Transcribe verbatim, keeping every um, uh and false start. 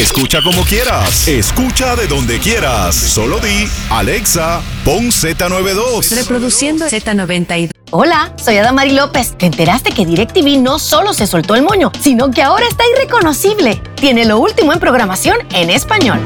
Escucha como quieras. Escucha de donde quieras. Solo di, Alexa, pon Z noventa y dos. Reproduciendo Z noventa y dos. Hola, soy Adamari López. ¿Te enteraste que DirecTV no solo se soltó el moño, sino que ahora está irreconocible? Tiene lo último en programación en español.